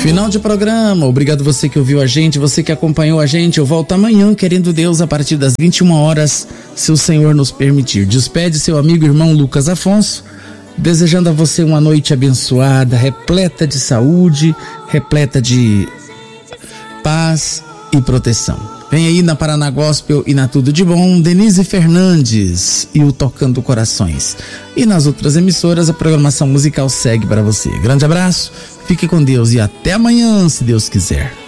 Final de programa, obrigado você que ouviu a gente, você que acompanhou a gente. Eu volto amanhã, querendo Deus, a partir das 21 horas, se o Senhor nos permitir. Despede seu amigo e irmão Lucas Afonso, desejando a você uma noite abençoada, repleta de saúde, repleta de paz e proteção. Vem aí na Paraná Gospel e na Tudo de Bom, Denise Fernandes e o Tocando Corações. E nas outras emissoras a programação musical segue para você. Grande abraço, fique com Deus e até amanhã, se Deus quiser.